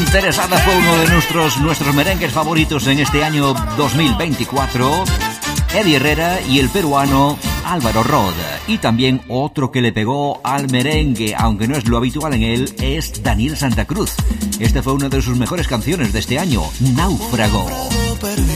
Interesada fue uno de nuestros merengues favoritos en este año 2024, Eddie Herrera y el peruano Álvaro Rod. Y también otro que le pegó al merengue, aunque no es lo habitual en él, es Daniel Santa Cruz. Esta fue una de sus mejores canciones de este año, Náufrago.